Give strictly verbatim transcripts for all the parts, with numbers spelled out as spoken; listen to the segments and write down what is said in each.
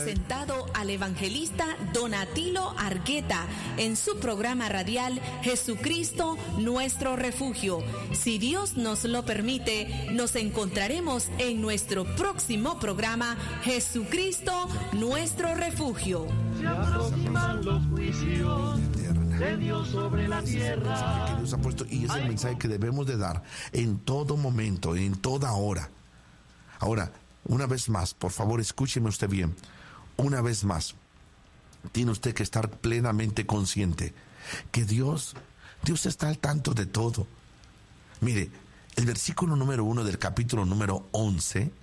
Presentado al evangelista Donatilo Argueta en su programa radial Jesucristo Nuestro Refugio. Si Dios nos lo permite, nos encontraremos en nuestro próximo programa Jesucristo Nuestro Refugio. Se aproximan los juicios de Dios sobre la tierra. Que Dios ha puesto, y es el mensaje que debemos de dar en todo momento, en toda hora. Ahora, una vez más, por favor, escúcheme usted bien. Una vez más, tiene usted que estar plenamente consciente que Dios, Dios está al tanto de todo. Mire, el versículo número uno del capítulo número once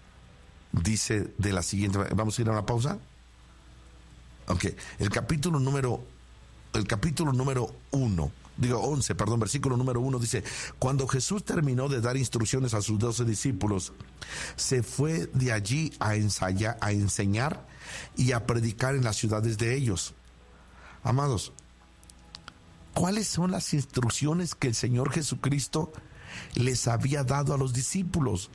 dice de la siguiente, ¿vamos a ir a una pausa? Ok, el capítulo número, el capítulo número uno, digo once, perdón, versículo número uno dice: cuando Jesús terminó de dar instrucciones a sus doce discípulos, se fue de allí a ensayar, a enseñar y a predicar en las ciudades de ellos. Amados, ¿cuáles son las instrucciones que el Señor Jesucristo les había dado a los discípulos?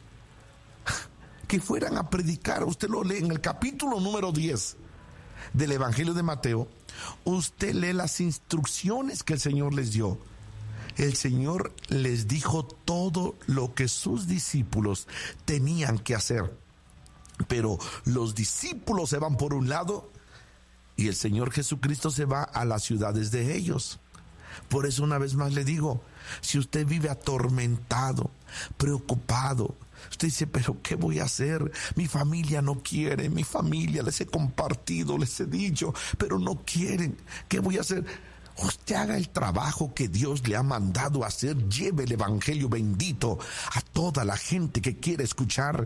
Que fueran a predicar. Usted lo lee en el capítulo número diez del Evangelio de Mateo. Usted lee las instrucciones que el Señor les dio. El Señor les dijo todo lo que sus discípulos tenían que hacer. Pero los discípulos se van por un lado y el Señor Jesucristo se va a las ciudades de ellos. Por eso una vez más le digo, si usted vive atormentado, preocupado, usted dice, pero ¿qué voy a hacer? Mi familia no quiere, mi familia les he compartido, les he dicho, pero no quieren. ¿Qué voy a hacer? Usted haga el trabajo que Dios le ha mandado hacer, lleve el evangelio bendito a toda la gente que quiere escuchar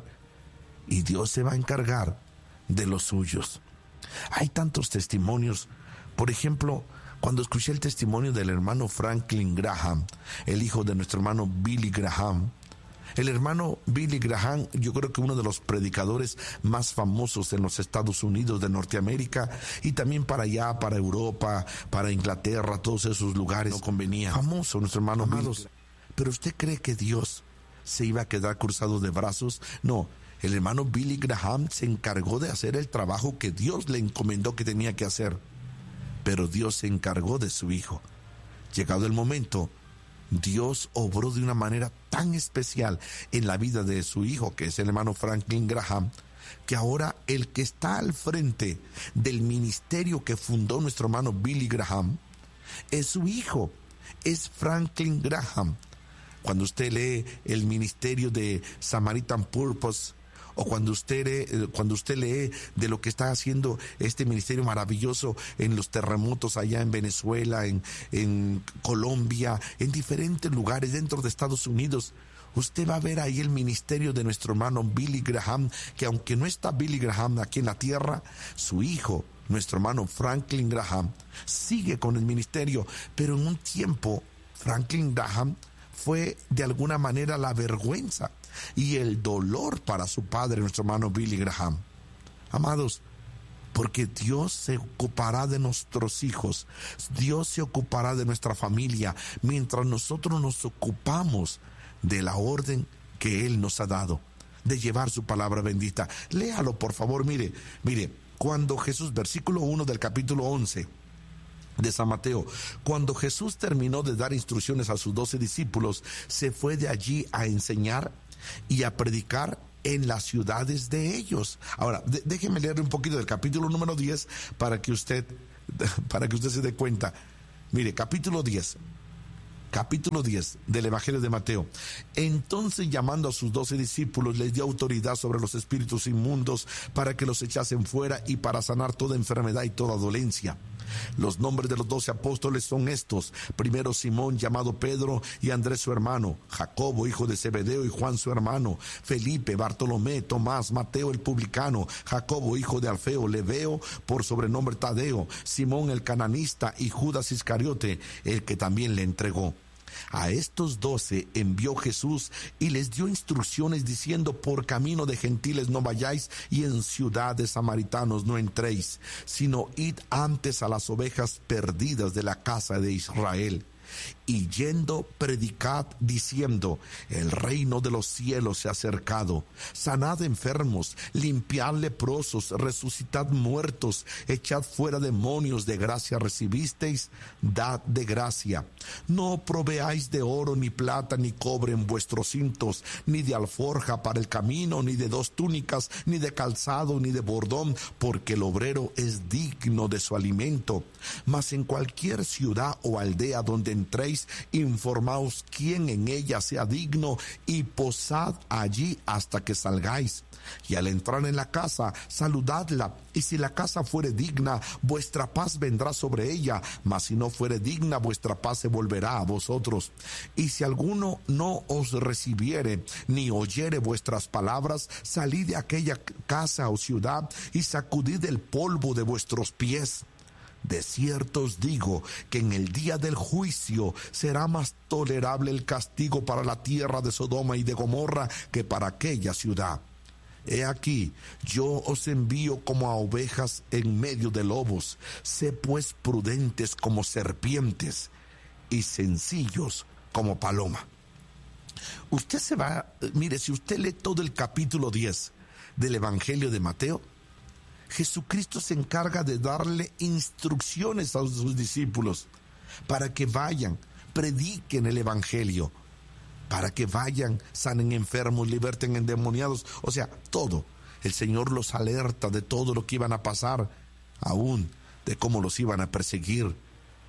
y Dios se va a encargar de los suyos. Hay tantos testimonios. Por ejemplo, cuando escuché el testimonio del hermano Franklin Graham, el hijo de nuestro hermano Billy Graham, el hermano Billy Graham, yo creo que uno de los predicadores más famosos en los Estados Unidos de Norteamérica y también para allá, para Europa, para Inglaterra, todos esos lugares, no convenía. Famoso nuestro hermano Amados. Billy. Pero ¿usted cree que Dios se iba a quedar cruzado de brazos? No, el hermano Billy Graham se encargó de hacer el trabajo que Dios le encomendó que tenía que hacer. Pero Dios se encargó de su hijo. Llegado el momento, Dios obró de una manera tan especial en la vida de su hijo, que es el hermano Franklin Graham, que ahora el que está al frente del ministerio que fundó nuestro hermano Billy Graham es su hijo, es Franklin Graham. Cuando usted lee el ministerio de Samaritan Purpose, o cuando usted, lee, cuando usted lee de lo que está haciendo este ministerio maravilloso en los terremotos allá en Venezuela, en, en Colombia, en diferentes lugares dentro de Estados Unidos, usted va a ver ahí el ministerio de nuestro hermano Billy Graham, que aunque no está Billy Graham aquí en la tierra, su hijo, nuestro hermano Franklin Graham, sigue con el ministerio. Pero en un tiempo, Franklin Graham fue de alguna manera la vergüenza y el dolor para su padre, nuestro hermano Billy Graham. Amados, porque Dios se ocupará de nuestros hijos, Dios se ocupará de nuestra familia, mientras nosotros nos ocupamos de la orden que Él nos ha dado, de llevar su palabra bendita. Léalo, por favor, mire, mire, cuando Jesús, versículo uno del capítulo once de San Mateo, cuando Jesús terminó de dar instrucciones a sus doce discípulos, se fue de allí a enseñar y a predicar en las ciudades de ellos. Ahora, de, déjeme leer un poquito del capítulo número diez para que usted, para que usted se dé cuenta. Mire, capítulo diez. Capítulo diez del Evangelio de Mateo. Entonces, llamando a sus doce discípulos, les dio autoridad sobre los espíritus inmundos para que los echasen fuera y para sanar toda enfermedad y toda dolencia. Los nombres de los doce apóstoles son estos: primero Simón, llamado Pedro, y Andrés su hermano, Jacobo hijo de Zebedeo y Juan su hermano, Felipe, Bartolomé, Tomás, Mateo el publicano, Jacobo hijo de Alfeo, Lebeo por sobrenombre Tadeo, Simón el cananista y Judas Iscariote, el que también le entregó. A estos doce envió Jesús y les dio instrucciones diciendo: por camino de gentiles no vayáis y en ciudades samaritanos no entréis, sino id antes a las ovejas perdidas de la casa de Israel. y yendo predicad diciendo, el reino de los cielos se ha acercado, sanad enfermos, limpiad leprosos, resucitad muertos, echad fuera demonios, de gracia recibisteis, dad de gracia. No proveáis de oro ni plata ni cobre en vuestros cintos, ni de alforja para el camino, ni de dos túnicas, ni de calzado, ni de bordón, porque el obrero es digno de su alimento. Mas en cualquier ciudad o aldea donde entréis, informaos quién en ella sea digno, y posad allí hasta que salgáis. Y al entrar en la casa, saludadla, y si la casa fuere digna, vuestra paz vendrá sobre ella, mas si no fuere digna, vuestra paz se volverá a vosotros. Y si alguno no os recibiere, ni oyere vuestras palabras, salid de aquella casa o ciudad, y sacudid el polvo de vuestros pies. De cierto os digo que en el día del juicio será más tolerable el castigo para la tierra de Sodoma y de Gomorra que para aquella ciudad. He aquí, yo os envío como a ovejas en medio de lobos. Sé pues prudentes como serpientes y sencillos como paloma. Usted se va, mire, si usted lee todo el capítulo diez del Evangelio de Mateo, Jesucristo se encarga de darle instrucciones a sus discípulos para que vayan, prediquen el Evangelio, para que vayan, sanen enfermos, liberten endemoniados, o sea, todo. El Señor los alerta de todo lo que iban a pasar, aún de cómo los iban a perseguir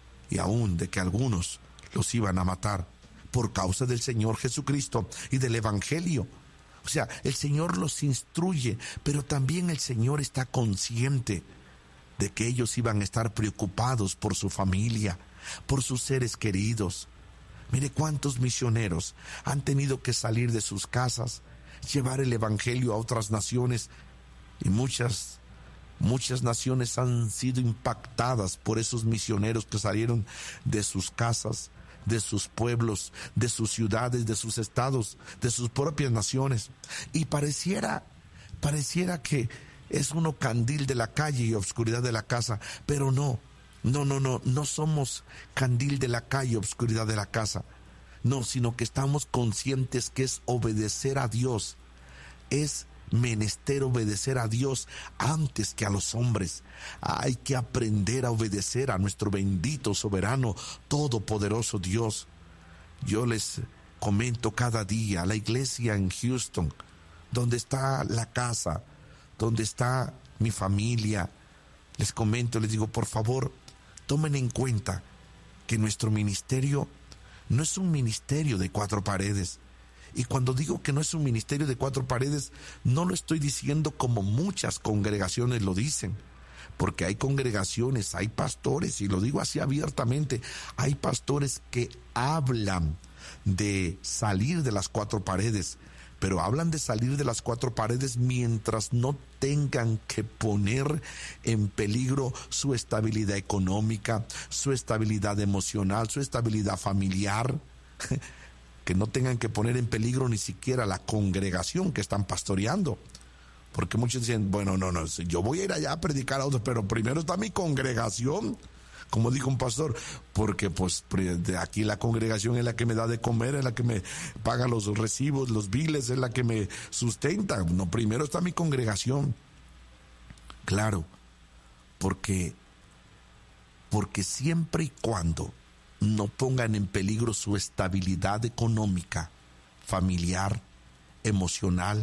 y aún de que algunos los iban a matar por causa del Señor Jesucristo y del Evangelio. O sea, el Señor los instruye, pero también el Señor está consciente de que ellos iban a estar preocupados por su familia, por sus seres queridos. Mire cuántos misioneros han tenido que salir de sus casas, llevar el Evangelio a otras naciones, y muchas, muchas naciones han sido impactadas por esos misioneros que salieron de sus casas, de sus pueblos, de sus ciudades, de sus estados, de sus propias naciones. Y pareciera, pareciera que es uno candil de la calle y obscuridad de la casa, pero no, no, no, no, no somos candil de la calle y obscuridad de la casa, no, sino que estamos conscientes que es obedecer a Dios, es menester obedecer a Dios antes que a los hombres. Hay que aprender a obedecer a nuestro bendito, soberano, todopoderoso Dios. Yo les comento cada día, la iglesia en Houston, donde está la casa, donde está mi familia, les comento, les digo, por favor, tomen en cuenta que nuestro ministerio no es un ministerio de cuatro paredes. Y cuando digo que no es un ministerio de cuatro paredes, no lo estoy diciendo como muchas congregaciones lo dicen, porque hay congregaciones, hay pastores, y lo digo así abiertamente, hay pastores que hablan de salir de las cuatro paredes, pero hablan de salir de las cuatro paredes mientras no tengan que poner en peligro su estabilidad económica, su estabilidad emocional, su estabilidad familiar, que no tengan que poner en peligro ni siquiera la congregación que están pastoreando. Porque muchos dicen, bueno, no, no, yo voy a ir allá a predicar a otros, pero primero está mi congregación, como dijo un pastor, porque pues de aquí la congregación es la que me da de comer, es la que me paga los recibos, los biles, es la que me sustenta. No, primero está mi congregación. Claro, porque, porque siempre y cuando no pongan en peligro su estabilidad económica, familiar, emocional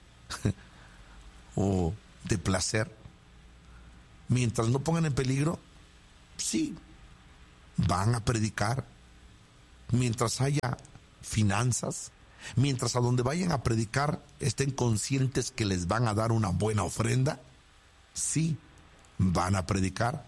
o de placer, mientras no pongan en peligro, sí, van a predicar. Mientras haya finanzas, mientras a donde vayan a predicar estén conscientes que les van a dar una buena ofrenda, sí, van a predicar.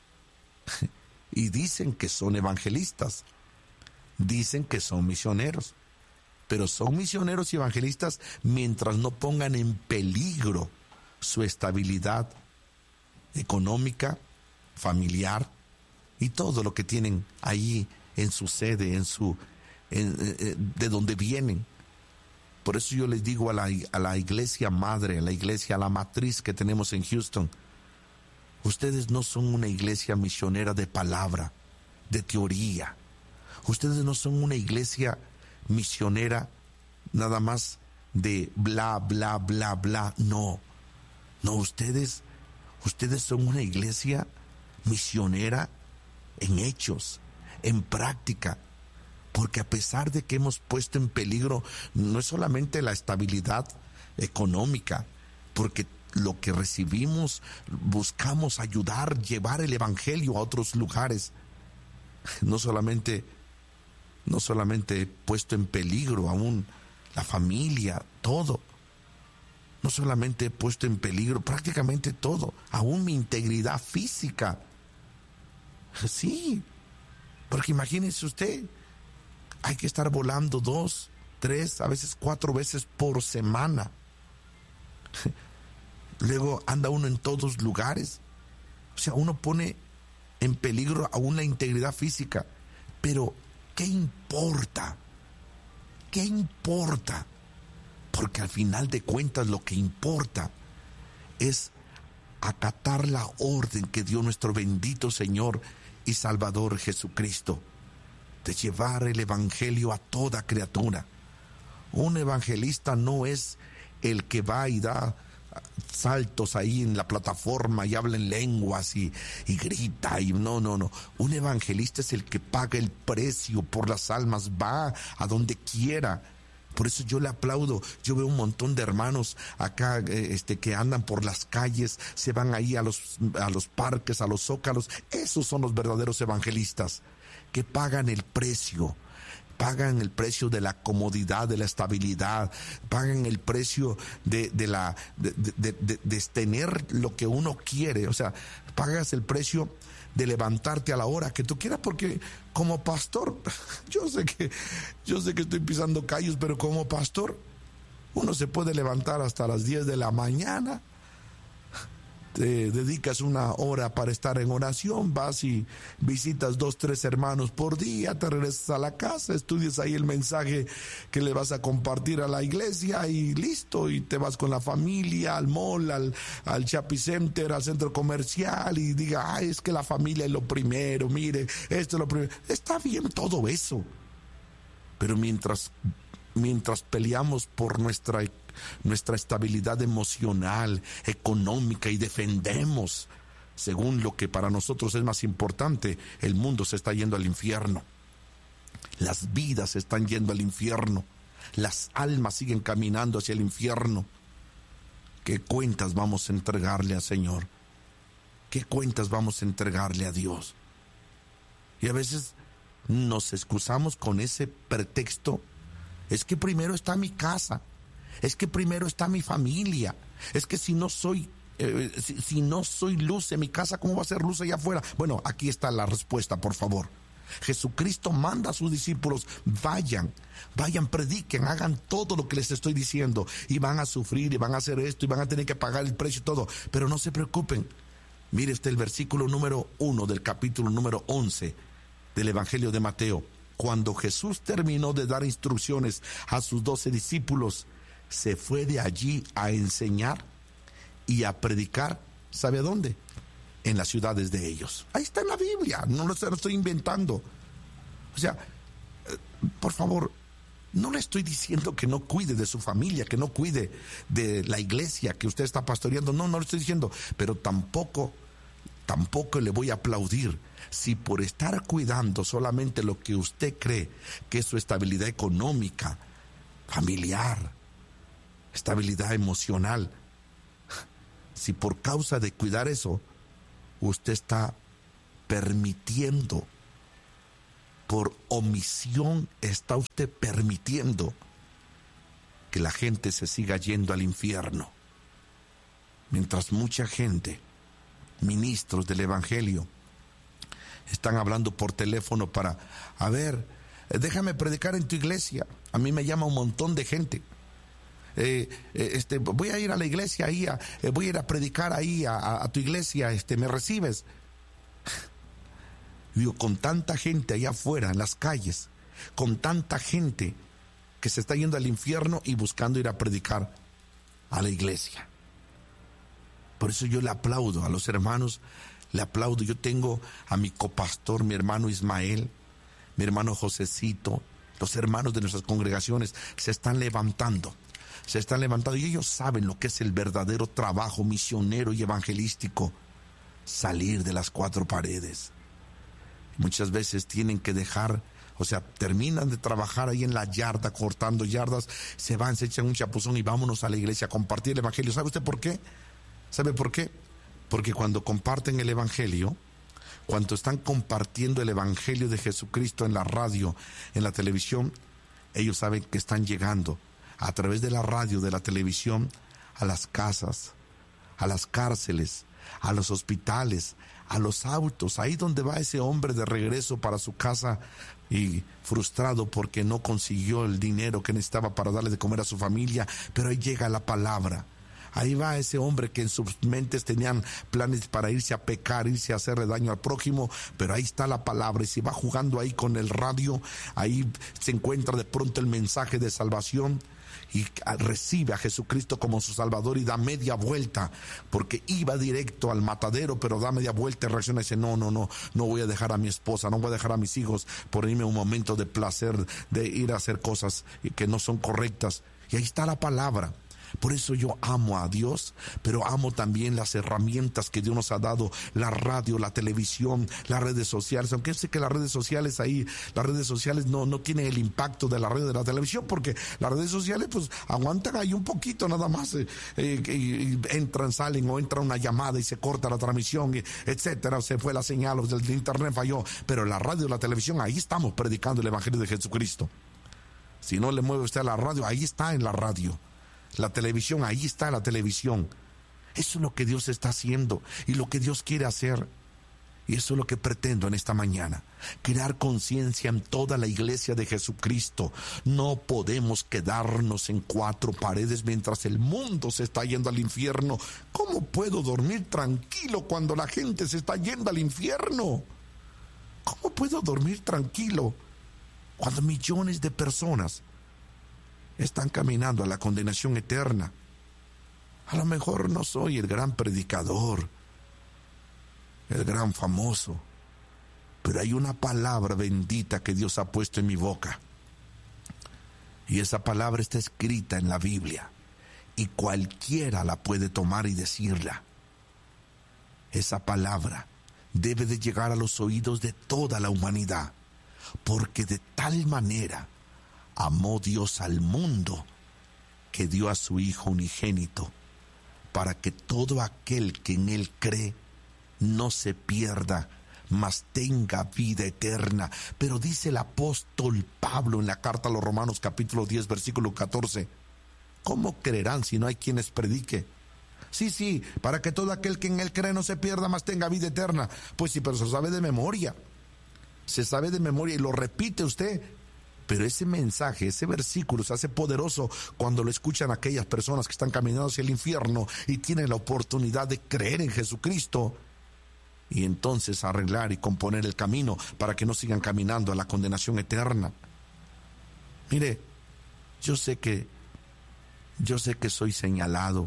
Y dicen que son evangelistas, dicen que son misioneros, pero son misioneros y evangelistas mientras no pongan en peligro su estabilidad económica, familiar y todo lo que tienen ahí en su sede, en su, en, en, de donde vienen. Por eso yo les digo a la, a la iglesia madre, a la iglesia, a la matriz que tenemos en Houston, ustedes no son una iglesia misionera de palabra, de teoría. Ustedes no son una iglesia misionera nada más de bla, bla, bla, bla. No, no, ustedes, ustedes son una iglesia misionera en hechos, en práctica. Porque a pesar de que hemos puesto en peligro no es solamente la estabilidad económica, porque lo que recibimos buscamos ayudar, llevar el evangelio a otros lugares. No solamente, no solamente he puesto en peligro aún la familia, todo. No solamente he puesto en peligro prácticamente todo, aún mi integridad física. Sí, porque imagínese usted, hay que estar volando dos, tres, a veces cuatro veces por semana. Luego anda uno en todos lugares. O sea, uno pone en peligro aún la integridad física. Pero, ¿qué importa? ¿Qué importa? Porque al final de cuentas lo que importa es acatar la orden que dio nuestro bendito Señor y Salvador Jesucristo, de llevar el evangelio a toda criatura. Un evangelista no es el que va y da saltos ahí en la plataforma y habla en lenguas y, y grita y no, no, no. Un evangelista es el que paga el precio por las almas, va a donde quiera. Por eso yo le aplaudo. Yo veo un montón de hermanos acá eh, este, que andan por las calles, se van ahí a los, a los parques, a los zócalos. Esos son los verdaderos evangelistas, que pagan el precio. Pagan el precio de la comodidad, de la estabilidad, pagan el precio de, de la de, de, de, de tener lo que uno quiere. O sea, pagas el precio de levantarte a la hora que tú quieras, porque como pastor, yo sé que yo sé que estoy pisando callos, pero como pastor uno se puede levantar hasta las diez de la mañana. Te dedicas una hora para estar en oración, vas y visitas dos, tres hermanos por día, te regresas a la casa, estudias ahí el mensaje que le vas a compartir a la iglesia y listo, y te vas con la familia al mall, al, al shopping center, al centro comercial y diga, ay, es que la familia es lo primero, mire, esto es lo primero. Está bien todo eso, pero mientras, mientras peleamos por nuestra nuestra estabilidad emocional, económica y defendemos según lo que para nosotros es más importante, el mundo se está yendo al infierno. Las vidas se están yendo al infierno. Las almas siguen caminando hacia el infierno. ¿Qué cuentas vamos a entregarle al Señor? ¿Qué cuentas vamos a entregarle a Dios? Y a veces nos excusamos con ese pretexto. Es que primero está mi casa. Es que primero está mi familia. Es que si no soy eh, si, si no soy luz en mi casa, ¿cómo va a ser luz allá afuera? Bueno, aquí está la respuesta, por favor. Jesucristo manda a sus discípulos, vayan, vayan, prediquen, hagan todo lo que les estoy diciendo, y van a sufrir, y van a hacer esto, y van a tener que pagar el precio y todo, pero no se preocupen. Mire este el versículo número uno del capítulo número once del Evangelio de Mateo. Cuando Jesús terminó de dar instrucciones a sus doce discípulos, se fue de allí a enseñar y a predicar, ¿sabe a dónde? En las ciudades de ellos. Ahí está en la Biblia, no lo estoy inventando. O sea, por favor, no le estoy diciendo que no cuide de su familia, que no cuide de la iglesia que usted está pastoreando, no, no lo estoy diciendo, pero tampoco, tampoco le voy a aplaudir si por estar cuidando solamente lo que usted cree que es su estabilidad económica, familiar, estabilidad emocional, si por causa de cuidar eso, usted está permitiendo, por omisión está usted permitiendo que la gente se siga yendo al infierno. Mientras mucha gente, ministros del Evangelio, están hablando por teléfono para, a ver, déjame predicar en tu iglesia. A mí me llama un montón de gente. Eh, eh, este, voy a ir a la iglesia ahí, a, eh, voy a ir a predicar ahí a, a, a tu iglesia, este, ¿me recibes? Digo, con tanta gente allá afuera en las calles, con tanta gente que se está yendo al infierno y buscando ir a predicar a la iglesia. Por eso yo le aplaudo a los hermanos, le aplaudo. Yo tengo a mi copastor, mi hermano Ismael, mi hermano Josecito, los hermanos de nuestras congregaciones se están levantando. Se están levantando y ellos saben lo que es el verdadero trabajo misionero y evangelístico. Salir de las cuatro paredes. Muchas veces tienen que dejar, o sea, terminan de trabajar ahí en la yarda, cortando yardas, se van, se echan un chapuzón y vámonos a la iglesia a compartir el evangelio. ¿Sabe usted por qué? ¿Sabe por qué? Porque cuando comparten el evangelio, cuando están compartiendo el evangelio de Jesucristo en la radio, en la televisión, ellos saben que están llegando a través de la radio, de la televisión, a las casas, a las cárceles, a los hospitales, a los autos, ahí donde va ese hombre de regreso para su casa y frustrado porque no consiguió el dinero que necesitaba para darle de comer a su familia, pero ahí llega la palabra. Ahí va ese hombre que en sus mentes tenían planes para irse a pecar, irse a hacerle daño al prójimo, pero ahí está la palabra y se va jugando ahí con el radio, ahí se encuentra de pronto el mensaje de salvación y recibe a Jesucristo como su Salvador y da media vuelta, porque iba directo al matadero, pero da media vuelta y reacciona y dice, no, no, no, no voy a dejar a mi esposa, no voy a dejar a mis hijos por irme un momento de placer, de ir a hacer cosas que no son correctas. Y ahí está la palabra. Por eso yo amo a Dios, pero amo también las herramientas que Dios nos ha dado, la radio, la televisión, las redes sociales, aunque sé que las redes sociales ahí, las redes sociales no, no tienen el impacto de la radio de la televisión, porque las redes sociales pues aguantan ahí un poquito nada más, eh, eh, y entran, salen o entra una llamada y se corta la transmisión, y etcétera, se fue la señal, o el internet falló, pero la radio y la televisión, ahí estamos predicando el evangelio de Jesucristo. Si no le mueve usted a la radio, ahí está en la radio. La televisión, ahí está la televisión. Eso es lo que Dios está haciendo y lo que Dios quiere hacer. Y eso es lo que pretendo en esta mañana. Crear conciencia en toda la iglesia de Jesucristo. No podemos quedarnos en cuatro paredes mientras el mundo se está yendo al infierno. ¿Cómo puedo dormir tranquilo cuando la gente se está yendo al infierno? ¿Cómo puedo dormir tranquilo cuando millones de personas están caminando a la condenación eterna? A lo mejor no soy el gran predicador, el gran famoso, pero hay una palabra bendita que Dios ha puesto en mi boca. Y esa palabra está escrita en la Biblia, y cualquiera la puede tomar y decirla. Esa palabra debe de llegar a los oídos de toda la humanidad, porque de tal manera amó Dios al mundo que dio a su Hijo unigénito, para que todo aquel que en Él cree no se pierda, mas tenga vida eterna. Pero dice el apóstol Pablo en la carta a los Romanos capítulo diez versículo catorce, ¿cómo creerán si no hay quienes predique? Sí, sí, para que todo aquel que en Él cree no se pierda, mas tenga vida eterna. Pues sí, pero se sabe de memoria, se sabe de memoria y lo repite usted. Pero ese mensaje, ese versículo se hace poderoso cuando lo escuchan aquellas personas que están caminando hacia el infierno y tienen la oportunidad de creer en Jesucristo y entonces arreglar y componer el camino para que no sigan caminando a la condenación eterna. Mire, yo sé que yo sé que soy señalado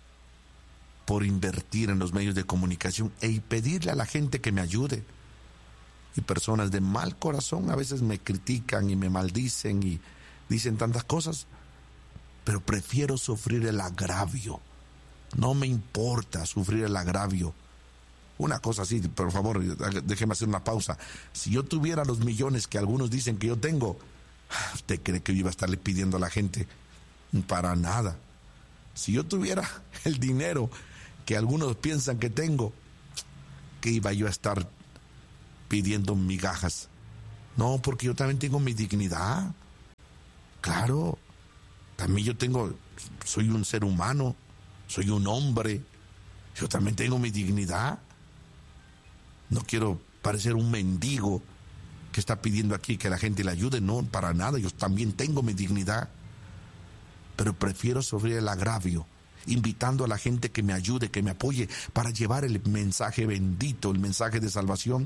por invertir en los medios de comunicación e pedirle a la gente que me ayude. Y personas de mal corazón a veces me critican y me maldicen y dicen tantas cosas, pero prefiero sufrir el agravio. No me importa sufrir el agravio. Una cosa así, por favor, déjeme hacer una pausa. Si yo tuviera los millones que algunos dicen que yo tengo, ¿usted cree que yo iba a estarle pidiendo a la gente? Para nada. Si yo tuviera el dinero que algunos piensan que tengo, ¿qué iba yo a estar pidiendo migajas? No, porque yo también tengo mi dignidad. Claro, también yo tengo, soy un ser humano, soy un hombre, yo también tengo mi dignidad. No quiero parecer un mendigo que está pidiendo aquí que la gente le ayude, no, para nada, yo también tengo mi dignidad. Pero prefiero sufrir el agravio, invitando a la gente que me ayude, que me apoye para llevar el mensaje bendito, el mensaje de salvación,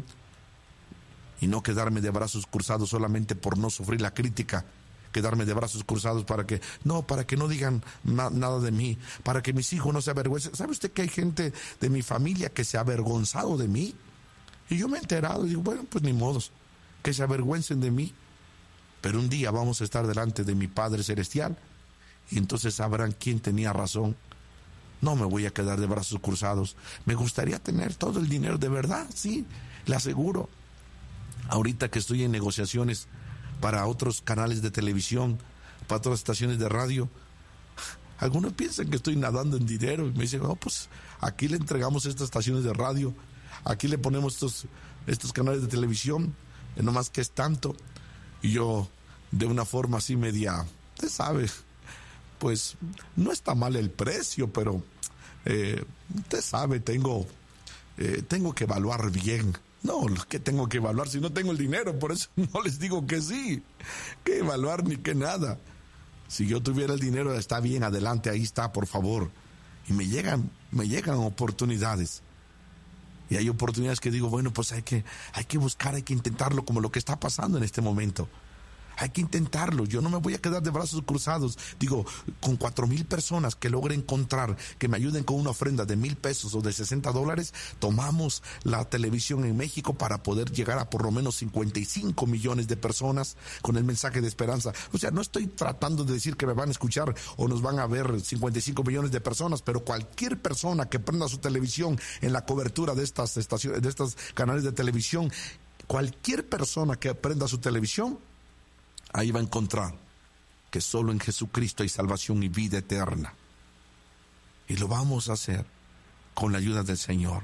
y no quedarme de brazos cruzados solamente por no sufrir la crítica, quedarme de brazos cruzados para que, no, para que no digan na, nada de mí, para que mis hijos no se avergüencen. ¿Sabe usted que hay gente de mi familia que se ha avergonzado de mí? Y yo me he enterado y digo, bueno, pues ni modos, que se avergüencen de mí, pero un día vamos a estar delante de mi Padre Celestial y entonces sabrán quién tenía razón. No me voy a quedar de brazos cruzados. Me gustaría tener todo el dinero de verdad, sí, le aseguro. Ahorita que estoy en negociaciones para otros canales de televisión, para otras estaciones de radio, algunos piensan que estoy nadando en dinero y me dicen, no, pues aquí le entregamos estas estaciones de radio, aquí le ponemos estos, estos canales de televisión, no más que es tanto. Y yo, de una forma así media, usted sabe, pues no está mal el precio, pero eh, usted sabe, tengo, eh, tengo que evaluar bien. No, lo que tengo que evaluar si no tengo el dinero, por eso no les digo que sí, que evaluar ni que nada. Si yo tuviera el dinero, está bien, adelante, ahí está, por favor. Y me llegan, me llegan oportunidades. Y hay oportunidades que digo, bueno, pues hay que, hay que buscar, hay que intentarlo, como lo que está pasando en este momento. Hay que intentarlo, yo no me voy a quedar de brazos cruzados. Digo, con cuatro mil personas que logre encontrar, que me ayuden con una ofrenda de mil pesos o de sesenta dólares, tomamos la televisión en México para poder llegar a por lo menos cincuenta y cinco millones de personas con el mensaje de esperanza. O sea, no estoy tratando de decir que me van a escuchar o nos van a ver cincuenta y cinco millones de personas, pero cualquier persona que prenda su televisión en la cobertura de estas estaciones, de estos canales de televisión, cualquier persona que prenda su televisión, ahí va a encontrar que solo en Jesucristo hay salvación y vida eterna. Y lo vamos a hacer con la ayuda del Señor.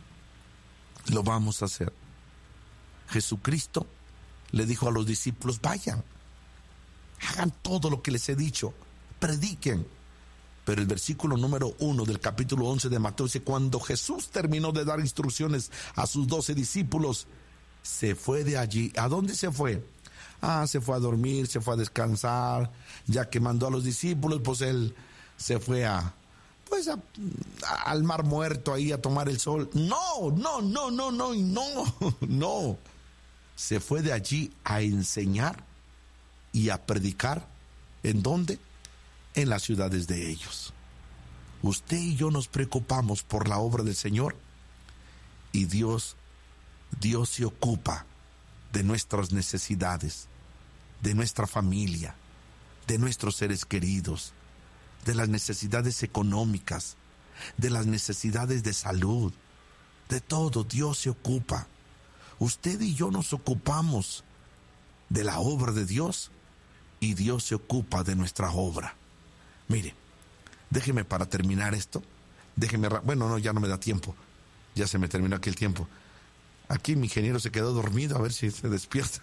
Lo vamos a hacer. Jesucristo le dijo a los discípulos, vayan, hagan todo lo que les he dicho, prediquen. Pero el versículo número uno del capítulo once de Mateo dice, cuando Jesús terminó de dar instrucciones a sus doce discípulos, se fue de allí. ¿A dónde se fue? Ah, se fue a dormir, se fue a descansar, ya que mandó a los discípulos, pues él se fue a, pues a, a, al mar muerto ahí a tomar el sol. No, no, no, no, no, no, no. Se fue de allí a enseñar y a predicar. ¿En dónde? En las ciudades de ellos. Usted y yo nos preocupamos por la obra del Señor y Dios, Dios se ocupa de nuestras necesidades, de nuestra familia, de nuestros seres queridos, de las necesidades económicas, de las necesidades de salud, de todo. Dios se ocupa. Usted y yo nos ocupamos de la obra de Dios y Dios se ocupa de nuestra obra. Mire, déjeme para terminar esto, déjeme, bueno, no, ya no me da tiempo, ya se me terminó aquí el tiempo. Aquí mi ingeniero se quedó dormido, a ver si se despierta.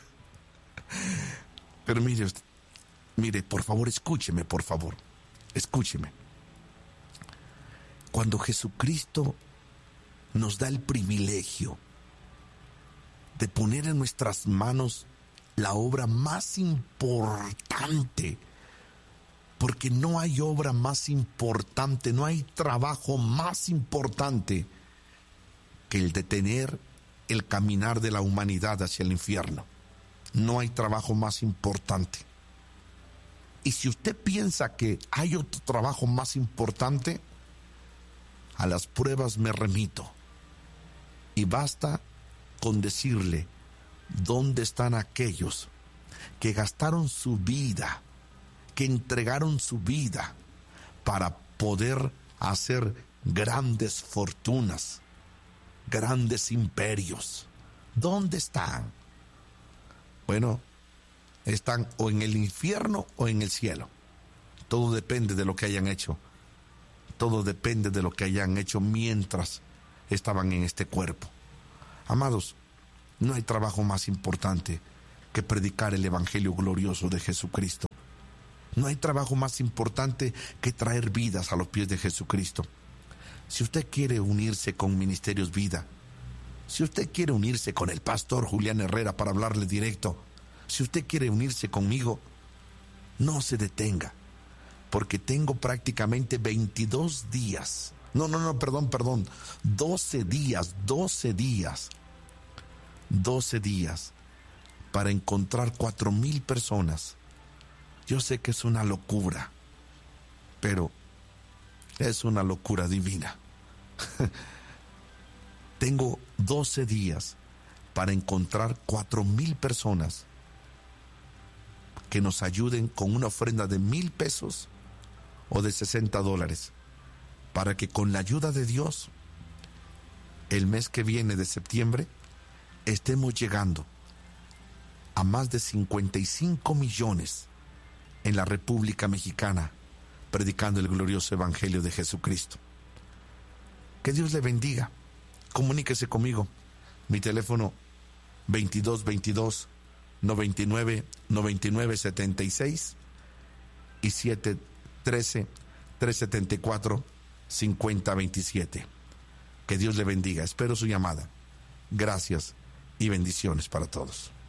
Pero mire usted, mire, por favor, escúcheme, por favor, escúcheme. Cuando Jesucristo nos da el privilegio de poner en nuestras manos la obra más importante, porque no hay obra más importante, no hay trabajo más importante que el de tener el caminar de la humanidad hacia el infierno. No hay trabajo más importante. Y si usted piensa que hay otro trabajo más importante, a las pruebas me remito. Y basta con decirle dónde están aquellos que gastaron su vida, que entregaron su vida para poder hacer grandes fortunas, grandes imperios. ¿Dónde están? Bueno, están o en el infierno o en el cielo. Todo depende de lo que hayan hecho. Todo depende de lo que hayan hecho mientras estaban en este cuerpo. Amados, no hay trabajo más importante que predicar el evangelio glorioso de Jesucristo. No hay trabajo más importante que traer vidas a los pies de Jesucristo. Si usted quiere unirse con Ministerios Vida, si usted quiere unirse con el pastor Julián Herrera para hablarle directo, si usted quiere unirse conmigo, no se detenga, porque tengo prácticamente veintidós días, no, no, no, perdón, perdón, doce días, doce días, doce días para encontrar cuatro mil personas. Yo sé que es una locura, pero es una locura divina. Tengo doce días para encontrar cuatro mil personas que nos ayuden con una ofrenda de mil pesos o de sesenta dólares, para que con la ayuda de Dios, el mes que viene de septiembre, estemos llegando a más de cincuenta y cinco millones en la República Mexicana, predicando el glorioso Evangelio de Jesucristo. Que Dios le bendiga. Comuníquese conmigo. Mi teléfono veintidós veintidós noventa y nueve noventa y nueve setenta y seis y siete trece trescientos setenta y cuatro cincuenta veintisiete. Que Dios le bendiga. Espero su llamada. Gracias y bendiciones para todos.